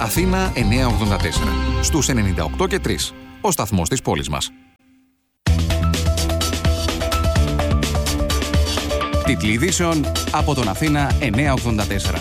Αθήνα 984. Στους 98 και 3. Ο σταθμός της πόλης μας. Τίτλοι ειδήσεων από τον Αθήνα 984.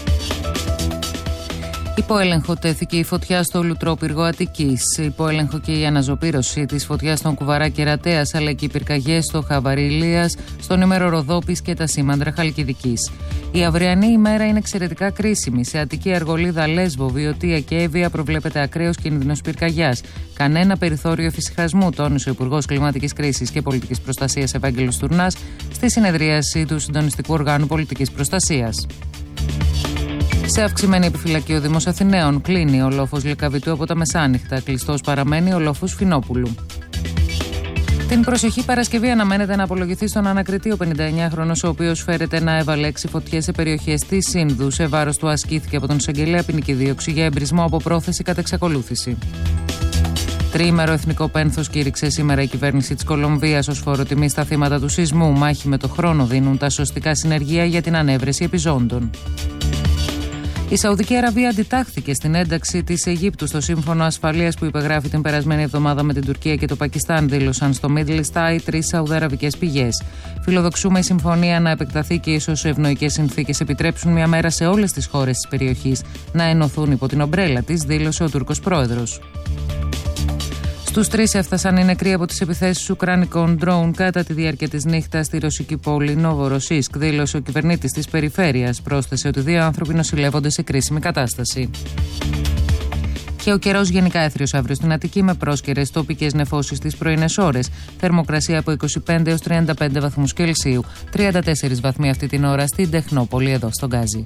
Υπό έλεγχο τέθηκε η φωτιά στο Λουτρόπυργο Αττικής. Υπό έλεγχο και η αναζωπήρωση της φωτιάς στον Κουβαρά Κερατέας, αλλά και οι πυρκαγιές στο Χαβαρί Ηλίας, στον Ήμερο Ροδόπης και τα Σήμαντρα Χαλκιδικής. Η αυριανή ημέρα είναι εξαιρετικά κρίσιμη. Σε Αττική, Αργολίδα, Λέσβο, Βιωτία και Εύβοια προβλέπεται ακραίος κίνδυνος πυρκαγιάς. Κανένα περιθώριο εφησυχασμού, τόνισε ο Υπουργός Κλιματικής Κρίσης και Πολιτικής Προστασίας Ευάγγελος Τουρνάς στη συνεδρίαση του Συντονιστικού Οργάνου Πολιτικής Προστασίας. Σε αυξημένη επιφυλακή ο Δήμος Αθηναίων. Κλείνει ο λόφος Λυκαβητού από τα μεσάνυχτα. Κλειστός παραμένει ο λόφος Φινόπουλου. Την προσεχή Παρασκευή αναμένεται να απολογηθεί στον ανακριτή ο 59χρονος, ο οποίος φέρεται να έβαλε 6 φωτιές σε περιοχές της Σύνδου. Σε βάρος του ασκήθηκε από τον εισαγγελέα ποινική δίωξη για εμπρισμό από πρόθεση κατά εξακολούθηση. Τριήμερο εθνικό πένθος κήρυξε σήμερα η κυβέρνηση της Κολομβίας ως φόρο-τιμή στα θύματα του σεισμού. Μάχη με το χρόνο δίνουν τα σωστικά συνεργεία για την ανέβρεση επιζώντων. Η Σαουδική Αραβία αντιτάχθηκε στην ένταξη της Αιγύπτου στο σύμφωνο ασφαλείας που υπεγράφει την περασμένη εβδομάδα με την Τουρκία και το Πακιστάν, δήλωσαν στο Middle East Eye 3 σαουδαραβικές πηγές. Φιλοδοξούμε η συμφωνία να επεκταθεί και ίσως ευνοϊκές συνθήκες επιτρέψουν μια μέρα σε όλες τις χώρες της περιοχής να ενωθούν υπό την ομπρέλα της, δήλωσε ο Τούρκος πρόεδρος. Στους 3 έφτασαν οι νεκροί από τις επιθέσεις ουκρανικών ντρόουν κατά τη διάρκεια της νύχτας στη ρωσική πόλη Νοβοροσίσκ, δήλωσε ο κυβερνήτης της περιφέρειας. Πρόσθεσε ότι 2 άνθρωποι νοσηλεύονται σε κρίσιμη κατάσταση. Και ο καιρός γενικά έθριος αύριο στην Αττική με πρόσκαιρες τοπικές νεφώσεις τις πρωινές ώρες. Θερμοκρασία από 25 έως 35 βαθμούς Κελσίου. 34 βαθμοί αυτή την ώρα στην Τεχνόπολη εδώ στον Γκάζι.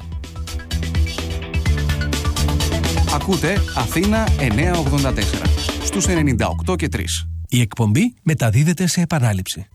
Ακούτε Αθήνα 984. Στους 98 και 3. Η εκπομπή μεταδίδεται σε επανάληψη.